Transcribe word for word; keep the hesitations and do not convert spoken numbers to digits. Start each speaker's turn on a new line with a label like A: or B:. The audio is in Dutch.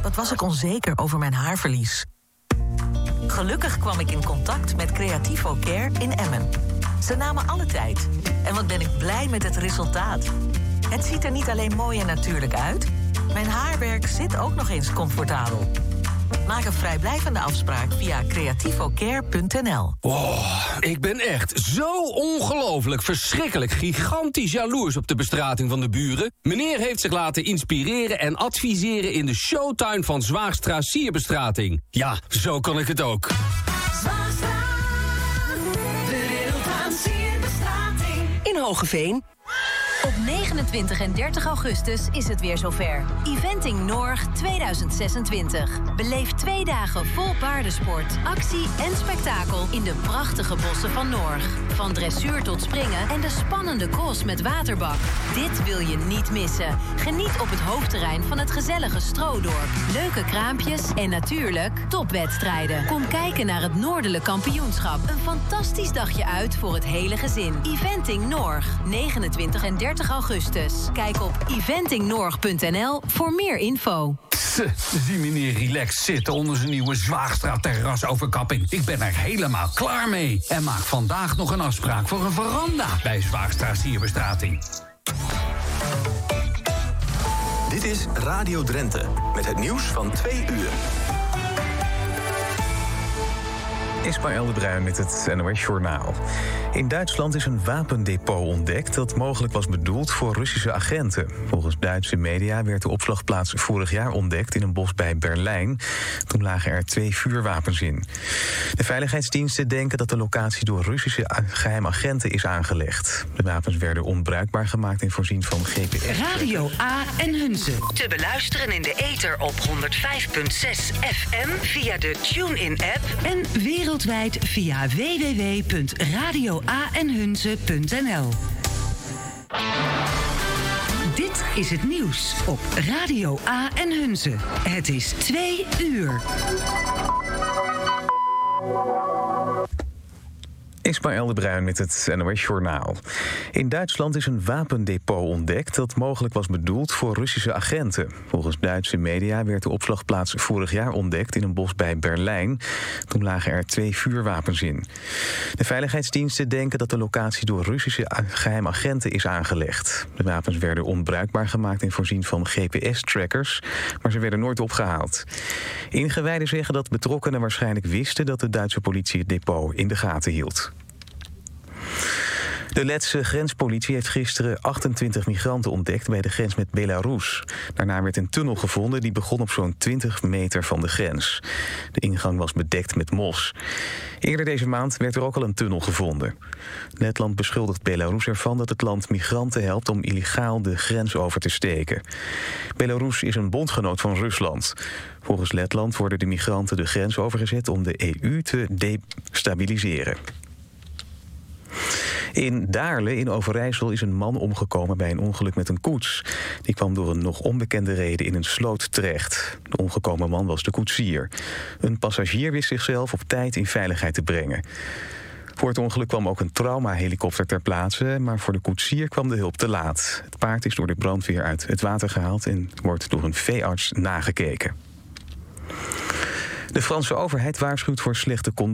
A: wat was ik onzeker over mijn haarverlies. Gelukkig kwam ik in contact met Creativo Care in Emmen. Ze namen alle tijd. En wat ben ik blij met het resultaat. Het ziet er niet alleen mooi en natuurlijk uit. Mijn haarwerk zit ook nog eens comfortabel. Maak een vrijblijvende afspraak via creativocare punt n l.
B: Oh, ik ben echt zo ongelooflijk, verschrikkelijk, gigantisch jaloers op de bestrating van de buren. Meneer heeft zich laten inspireren en adviseren in de showtuin van Zwaagstra Sierbestrating. Ja, zo kan ik het ook.
C: Zwaagstra, de wereld aan sierbestrating.
D: In Hoogeveen.
E: Op negenentwintig en dertig augustus is het weer zover. Eventing Norg tweeduizend zesentwintig. Beleef twee dagen vol paardensport, actie en spektakel in de prachtige bossen van Norg. Van dressuur tot springen en de spannende cross met waterbak. Dit wil je niet missen. Geniet op het hoofdterrein van het gezellige Stroodorp. Leuke kraampjes en natuurlijk topwedstrijden. Kom kijken naar het Noordelijk Kampioenschap. Een fantastisch dagje uit voor het hele gezin. Eventing Norg, negenentwintig en dertig augustus. Kijk op eventing norg punt n l voor meer info.
B: Tss, zie meneer relaxed zitten onder zijn nieuwe Zwaagstra terrasoverkapping. Ik ben er helemaal klaar mee. En maak vandaag nog een afspraak voor een veranda bij Zwaagstra Sierbestrating.
F: Dit is Radio Drenthe met het nieuws van twee uur.
G: Ismaël de Bruin met het N O S-journaal. In Duitsland is een wapendepot ontdekt dat mogelijk was bedoeld voor Russische agenten. Volgens Duitse media werd de opslagplaats vorig jaar ontdekt in een bos bij Berlijn. Toen lagen er twee vuurwapens in. De veiligheidsdiensten denken dat de locatie door Russische geheime agenten is aangelegd. De wapens werden onbruikbaar gemaakt en voorzien van G P S.
D: Radio A en Hunze. Te beluisteren in de ether op honderdvijf komma zes F M via de TuneIn-app en wereldwijd via w w w punt radio a en hunze punt n l. Dit is het nieuws op Radio A en Hunze. Het is twee uur.
G: Ismaël de Bruin met het N O S-journaal. In Duitsland is een wapendepot ontdekt dat mogelijk was bedoeld voor Russische agenten. Volgens Duitse media werd de opslagplaats vorig jaar ontdekt in een bos bij Berlijn. Toen lagen er twee vuurwapens in. De veiligheidsdiensten denken dat de locatie door Russische geheime agenten is aangelegd. De wapens werden onbruikbaar gemaakt en voorzien van G P S-trackers, maar ze werden nooit opgehaald. Ingewijden zeggen dat betrokkenen waarschijnlijk wisten dat de Duitse politie het depot in de gaten hield. De Letse grenspolitie heeft gisteren achtentwintig migranten ontdekt bij de grens met Belarus. Daarna werd een tunnel gevonden die begon op zo'n twintig meter van de grens. De ingang was bedekt met mos. Eerder deze maand werd er ook al een tunnel gevonden. Letland beschuldigt Belarus ervan dat het land migranten helpt om illegaal de grens over te steken. Belarus is een bondgenoot van Rusland. Volgens Letland worden de migranten de grens overgezet om de E U te destabiliseren. In Daarle in Overijssel is een man omgekomen bij een ongeluk met een koets. Die kwam door een nog onbekende reden in een sloot terecht. De omgekomen man was de koetsier. Een passagier wist zichzelf op tijd in veiligheid te brengen. Voor het ongeluk kwam ook een traumahelikopter ter plaatse, maar voor de koetsier kwam de hulp te laat. Het paard is door de brandweer uit het water gehaald en wordt door een veearts nagekeken. De Franse overheid waarschuwt voor slechte condities.